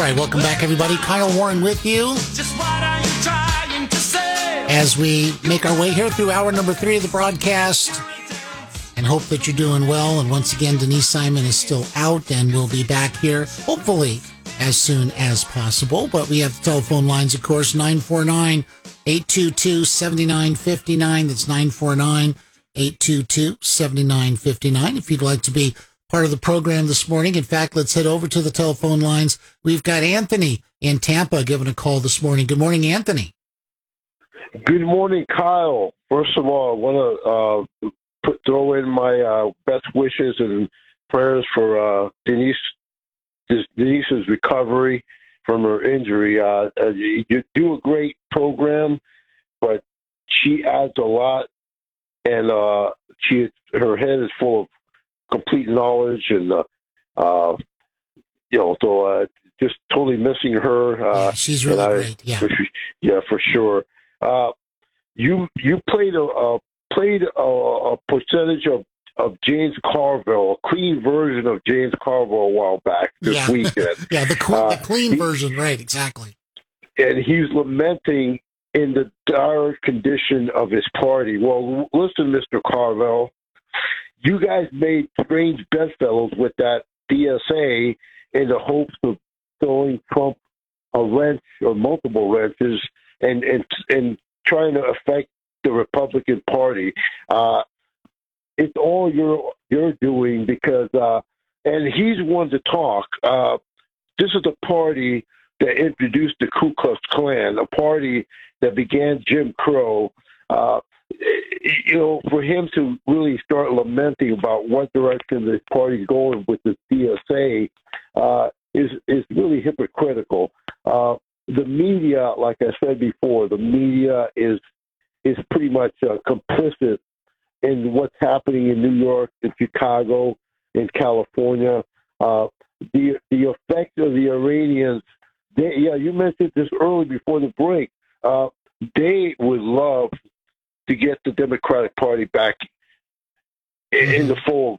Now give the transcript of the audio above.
right, welcome back, everybody. Kyle Warren with you as we make our way here through hour number 3 of the broadcast, and hope that you're doing well. And once again, Denise Simon is still out, and we'll be back here, hopefully, as soon as possible. But we have the telephone lines, of course, 949-822-7959. That's 949-822-7959. If you'd like to be part of the program this morning. In fact, let's head over to the telephone lines. We've got Anthony in Tampa giving a call this morning. Good morning, Anthony. Good morning, Kyle. First of all, I want to throw in my best wishes and prayers for Denise's recovery from her injury. You do a great program, but she adds a lot, and her head is full of complete knowledge, and just totally missing her. She's really great. Yeah, for sure. You played a percentage of James Carville, a clean version of James Carville a while back this weekend. Yeah, the clean version, right? Exactly. And he's lamenting in the dire condition of his party. Well, listen, Mr. Carville. You guys made strange bedfellows with that DSA in the hopes of throwing Trump a wrench or multiple wrenches and trying to affect the Republican Party. It's all you're doing because, and he's one to talk. This is a party that introduced the Ku Klux Klan, a party that began Jim Crow. For him to really start lamenting about what direction this party's going with the CSA is really hypocritical. The media, like I said before, the media is pretty much complicit in what's happening in New York, in Chicago, in California. The effect of the Iranians. You mentioned this early before the break. They would love to get the Democratic Party back in the fold